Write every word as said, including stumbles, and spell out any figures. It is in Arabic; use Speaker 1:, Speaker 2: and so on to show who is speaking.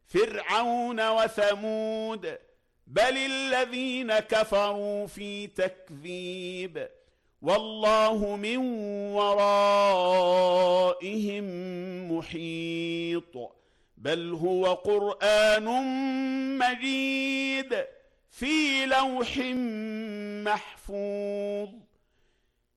Speaker 1: فرعون وثمود بل الذين كفروا في تكذيب والله من ورائهم محيط بل هو قرآن مجيد في لوح محفوظ.